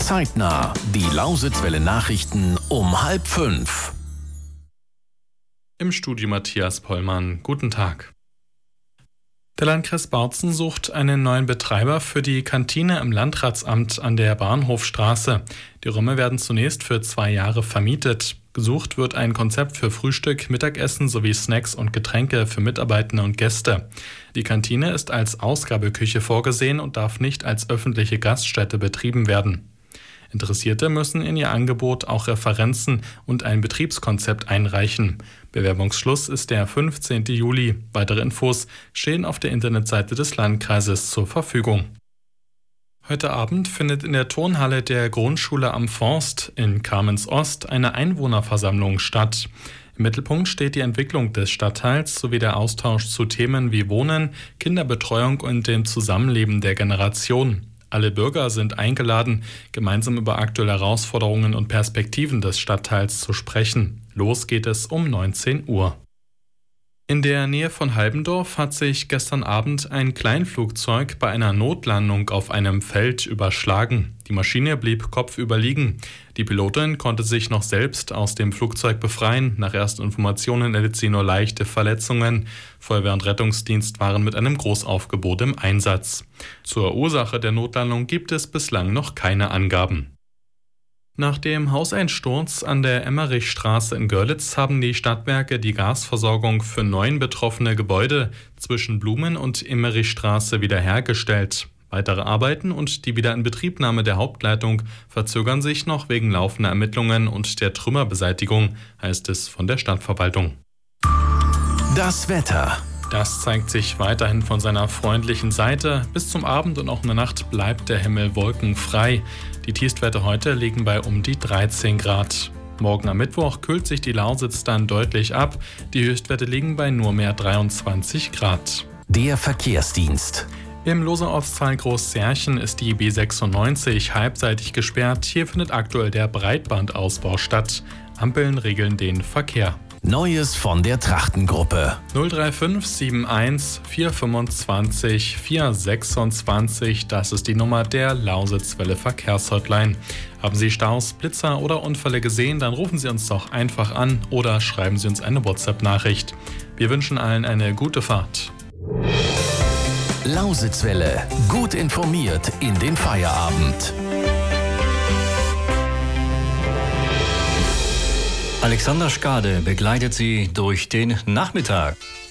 Zeitnah. Die Lausitzwelle Nachrichten um 4:30. Im Studio Matthias Pollmann. Guten Tag. Der Landkreis Bautzen sucht einen neuen Betreiber für die Kantine im Landratsamt an der Bahnhofstraße. Die Räume werden zunächst für 2 Jahre vermietet. Gesucht wird ein Konzept für Frühstück, Mittagessen sowie Snacks und Getränke für Mitarbeitende und Gäste. Die Kantine ist als Ausgabeküche vorgesehen und darf nicht als öffentliche Gaststätte betrieben werden. Interessierte müssen in ihr Angebot auch Referenzen und ein Betriebskonzept einreichen. Bewerbungsschluss ist der 15. Juli. Weitere Infos stehen auf der Internetseite des Landkreises zur Verfügung. Heute Abend findet in der Turnhalle der Grundschule am Forst in Kamenz-Ost eine Einwohnerversammlung statt. Im Mittelpunkt steht die Entwicklung des Stadtteils sowie der Austausch zu Themen wie Wohnen, Kinderbetreuung und dem Zusammenleben der Generationen. Alle Bürger sind eingeladen, gemeinsam über aktuelle Herausforderungen und Perspektiven des Stadtteils zu sprechen. Los geht es um 19 Uhr. In der Nähe von Halbendorf hat sich gestern Abend ein Kleinflugzeug bei einer Notlandung auf einem Feld überschlagen. Die Maschine blieb kopfüber liegen. Die Pilotin konnte sich noch selbst aus dem Flugzeug befreien. Nach ersten Informationen erlitt sie nur leichte Verletzungen. Feuerwehr und Rettungsdienst waren mit einem Großaufgebot im Einsatz. Zur Ursache der Notlandung gibt es bislang noch keine Angaben. Nach dem Hauseinsturz an der Emmerichstraße in Görlitz haben die Stadtwerke die Gasversorgung für 9 betroffene Gebäude zwischen Blumen- und Emmerichstraße wiederhergestellt. Weitere Arbeiten und die Wiederinbetriebnahme der Hauptleitung verzögern sich noch wegen laufender Ermittlungen und der Trümmerbeseitigung, heißt es von der Stadtverwaltung. Das Wetter. Das zeigt sich weiterhin von seiner freundlichen Seite. Bis zum Abend und auch in der Nacht bleibt der Himmel wolkenfrei. Die Tiefstwerte heute liegen bei um die 13 Grad. Morgen am Mittwoch kühlt sich die Lausitz dann deutlich ab. Die Höchstwerte liegen bei nur mehr 23 Grad. Der Verkehrsdienst. Im Loser Ortsteil Großzerchen ist die B96 halbseitig gesperrt. Hier findet aktuell der Breitbandausbau statt. Ampeln regeln den Verkehr. Neues von der Trachtengruppe. 035 71 425 426, das ist die Nummer der Lausitzwelle Verkehrshotline. Haben Sie Staus, Blitzer oder Unfälle gesehen, dann rufen Sie uns doch einfach an oder schreiben Sie uns eine WhatsApp-Nachricht. Wir wünschen allen eine gute Fahrt. Lausitzwelle. Gut informiert in den Feierabend. Alexander Skade begleitet Sie durch den Nachmittag.